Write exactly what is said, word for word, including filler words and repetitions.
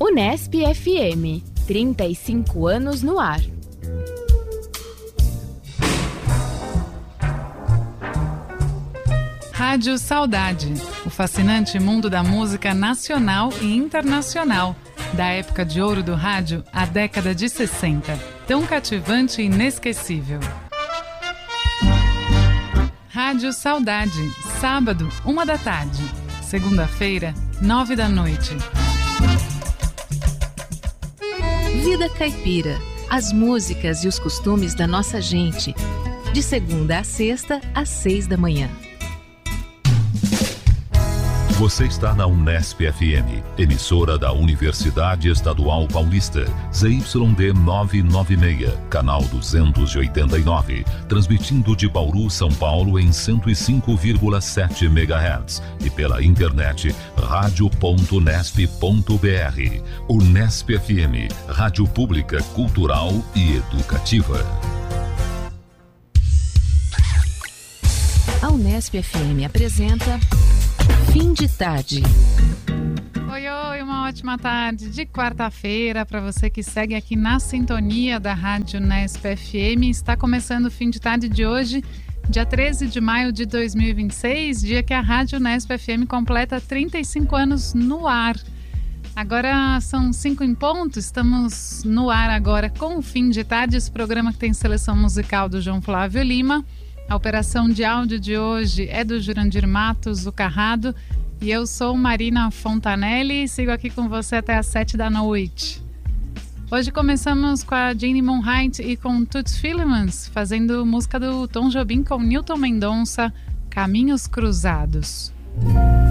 Unesp F M, trinta e cinco anos no ar. Rádio Saudade, o fascinante mundo da música nacional e internacional, da época de ouro do rádio à década de sessenta, tão cativante e inesquecível. Rádio Saudade, sábado, uma da tarde, segunda-feira, nove da noite. Vida Caipira, as músicas e os costumes da nossa gente, de segunda a sexta, às seis da manhã. Você está na Unesp F M, emissora da Universidade Estadual Paulista, Z Y D novecentos e noventa e seis, canal duzentos e oitenta e nove, transmitindo de Bauru, São Paulo em cento e cinco vírgula sete megahertz e pela internet rádio ponto unesp ponto b r. Unesp F M, rádio pública, cultural e educativa. A Unesp F M apresenta Fim de Tarde. Oi, oi, uma ótima tarde de quarta-feira para você que segue aqui na sintonia da Rádio Unesp F M. Está começando o Fim de Tarde de hoje, dia treze de maio de dois mil e vinte e seis, dia que a Rádio Unesp F M completa trinta e cinco anos no ar. Agora são cinco em ponto, estamos no ar agora com o Fim de Tarde, esse programa que tem seleção musical do João Flávio Lima. A operação de áudio de hoje é do Jurandir Matos, o Carrado, e eu sou Marina Fontanelli e sigo aqui com você até às sete da noite. Hoje começamos com a Jane Monheit e com Toots Thielemans, fazendo música do Tom Jobim com Newton Mendonça, Caminhos Cruzados.